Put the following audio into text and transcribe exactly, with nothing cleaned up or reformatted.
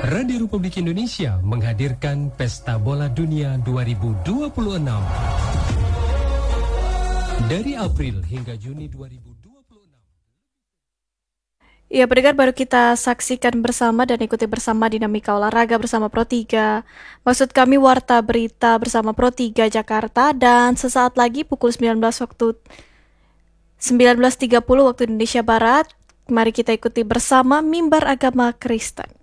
Radio Republik Indonesia menghadirkan Pesta Bola Dunia dua ribu dua puluh enam. Dari April hingga Juni dua ribu dua puluh enam. Ya, pendengar, baru kita saksikan bersama dan ikuti bersama dinamika olahraga bersama Pro tiga. Maksud kami Warta Berita bersama Pro tiga Jakarta, dan sesaat lagi pukul sembilan belas waktu sembilan belas tiga puluh waktu Indonesia Barat, mari kita ikuti bersama Mimbar Agama Kristen.